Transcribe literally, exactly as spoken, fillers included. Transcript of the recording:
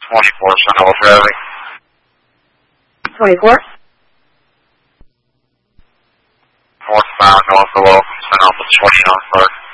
twenty-four, Sun Alpha traffic. twenty-four. Northbound, north of Welcome, Sun Alpha twenty on Park.